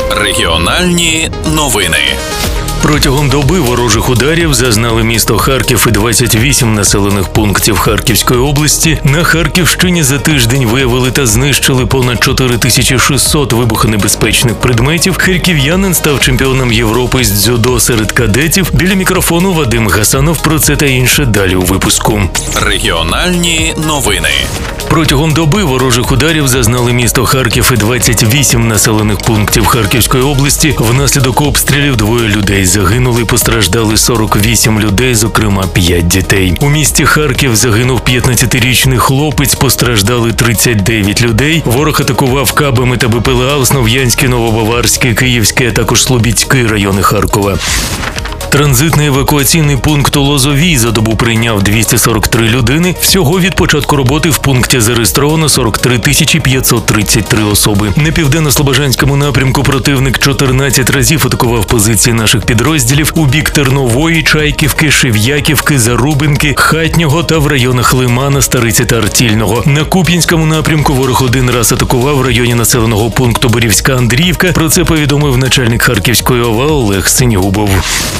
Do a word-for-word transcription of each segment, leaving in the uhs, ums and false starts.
Регіональні новини. Протягом доби ворожих ударів зазнали місто Харків і двадцять вісім населених пунктів Харківської області. На Харківщині за тиждень виявили та знищили понад чотири тисячі шістсот вибухонебезпечних предметів. Харків'янин став чемпіоном Європи з дзюдо серед кадетів. Біля мікрофону Вадим Гасанов. Про це та інше далі у випуску. Регіональні новини. Протягом доби ворожих ударів зазнали місто Харків і двадцять вісім населених пунктів Харківської області. Внаслідок обстрілів двоє людей загинули, постраждали сорок вісім людей, зокрема п'ять дітей. У місті Харків загинув п'ятнадцятирічний хлопець, постраждали тридцять дев'ять людей. Ворог атакував кабами та БПЛА Основ'янський, Новобаварський, Київський, а також Слобідський райони Харкова. Транзитний евакуаційний пункт у Лозовій за добу прийняв двісті сорок три людини. Всього від початку роботи в пункті зареєстровано сорок три тисячі п'ятсот тридцять три особи. На південно-слобожанському напрямку противник чотирнадцять разів атакував позиції наших підрозділів у бік Тернової, Чайківки, Шев'яківки, Зарубинки, Хатнього та в районах Лимана, Стариці та Артільного. На Куп'янському напрямку ворог один раз атакував в районі населеного пункту Борівська Андріївка. Про це повідомив начальник Харківської ОВА Олег Синігубов.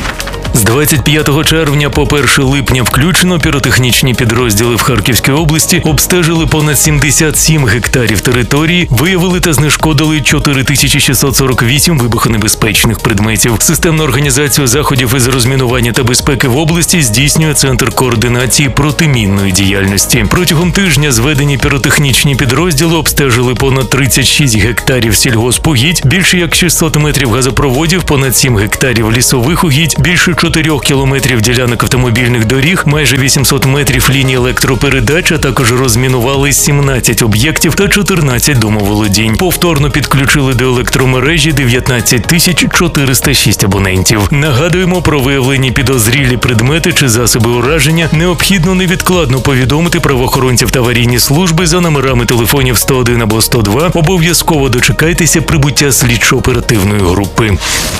З двадцять п'ятого червня по перше липня включно піротехнічні підрозділи в Харківській області обстежили понад сімдесят сім гектарів території, виявили та знешкодили чотири тисячі шістсот сорок вісім вибухонебезпечних предметів. Системну організацію заходів із розмінування та безпеки в області здійснює Центр координації протимінної діяльності. Протягом тижня зведені піротехнічні підрозділи обстежили понад тридцять шість гектарів сільгоспугідь, більше як шістсот метрів газопроводів, понад сім гектарів лісових угідь, більше чотирьох кілометрів ділянок автомобільних доріг, майже вісімсот метрів ліній електропередач, а також розмінували сімнадцять об'єктів та чотирнадцять домоволодінь. Повторно підключили до електромережі дев'ятнадцять тисяч чотириста шість абонентів. Нагадуємо, про виявлені підозрілі предмети чи засоби ураження необхідно невідкладно повідомити правоохоронців та аварійні служби за номерами телефонів сто один або сто два. Обов'язково дочекайтеся прибуття слідчо-оперативної групи.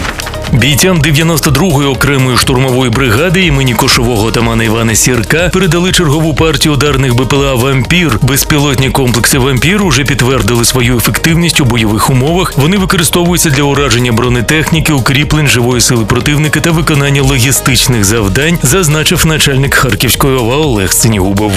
Бійцям дев'яносто другої окремої штурмової бригади імені кошового отамана Івана Сірка передали чергову партію ударних БПЛА «Вампір». Безпілотні комплекси «Вампір» уже підтвердили свою ефективність у бойових умовах. Вони використовуються для ураження бронетехніки, укріплень, живої сили противника та виконання логістичних завдань, зазначив начальник Харківської ОВА Олег Синігубов.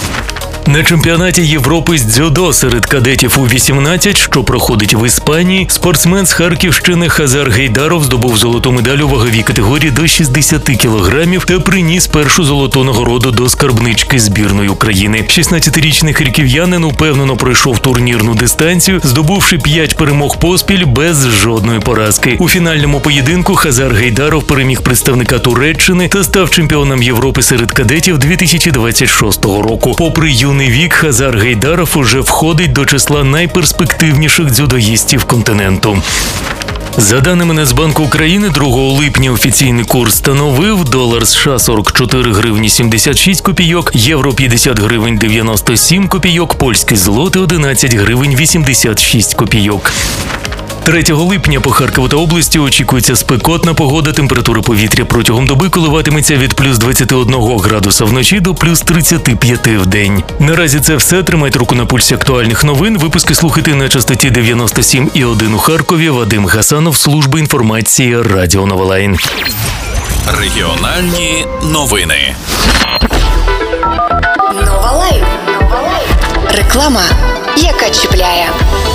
На чемпіонаті Європи з дзюдо серед кадетів у вісімнадцять, що проходить в Іспанії, спортсмен з Харківщини Хазар Гейдаров здобув золоту медаль у ваговій категорії до шістдесят кілограмів та приніс першу золоту нагороду до скарбнички збірної України. шістнадцятирічний харків'янин упевнено пройшов турнірну дистанцію, здобувши п'ять перемог поспіль без жодної поразки. У фінальному поєдинку Хазар Гейдаров переміг представника Туреччини та став чемпіоном Європи серед кадетів дві тисячі двадцять шостого року. Попри юний вік, Хазар Гейдаров уже входить до числа найперспективніших дзюдоїстів континенту. За даними Нацбанку України, другого липня офіційний курс становив долар США сорок чотири гривні сімдесят шість копійок, євро п'ятдесят гривень дев'яносто сім копійок, польський злотий одинадцять гривень вісімдесят шість копійок. третього липня по Харкову та області очікується спекотна погода. Температура повітря протягом доби коливатиметься від плюс двадцяти одного градуса вночі до плюс тридцяти п'яти в день. Наразі це все. Тримайте руку на пульсі актуальних новин. Випуски слухайте на частоті дев'яносто сім і один у Харкові. Вадим Гасанов, служба інформації Радіо Новолайн. Регіональні новини. Новолайн. Реклама, яка чіпляє.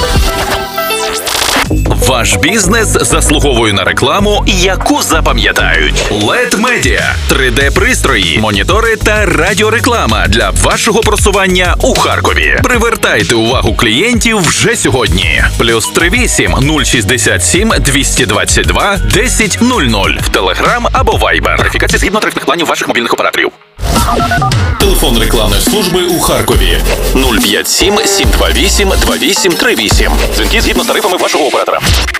Ваш бізнес заслуговує на рекламу, яку запам'ятають. лед Media – три де-пристрої, монітори та радіореклама для вашого просування у Харкові. Привертайте увагу клієнтів вже сьогодні. Плюс три вісім нуль шістдесят сім двісті двадцять два десять нуль нуль в Телеграм або Вайбер. Верифікація згідно тарифних планів ваших мобільних операторів. Телефон рекламної служби у Харкові нуль п'ять сім сім два вісім два вісім три вісім. Дзвінки згідно з тарифами вашого оператора.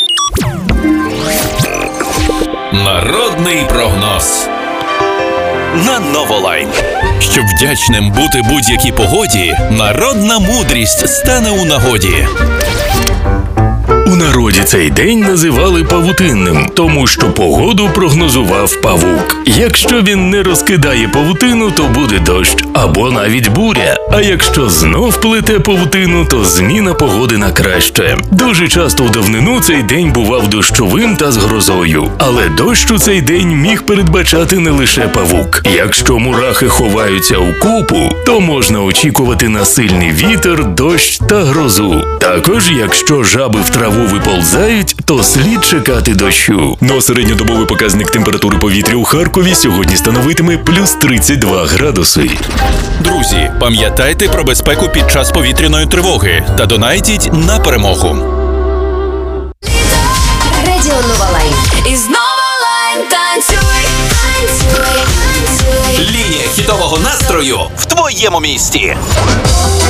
Народний прогноз на Новолайн. Щоб вдячним бути будь-якій погоді, народна мудрість стане у нагоді. У народі Друзі, цей день називали павутинним, тому що погоду прогнозував павук. Якщо він не розкидає павутину, то буде дощ або навіть буря. А якщо знов плете павутину, то зміна погоди на краще. Дуже часто у давнину цей день бував дощовим та з грозою. Але дощ у цей день міг передбачати не лише павук. Якщо мурахи ховаються у купу, то можна очікувати на сильний вітер, дощ та грозу. Також, якщо жаби в траву виползають, то слід чекати дощу. Но середньодобовий показник температури повітря у Харкові сьогодні становитиме плюс тридцять два градуси. Друзі, пам'ятайте про безпеку під час повітряної тривоги та донайтіть на перемогу. Радіо Нова Лайф. Із Нова Лайф танцюй, танцюй, танцюй. Лінія хітового настрою в твоєму місті.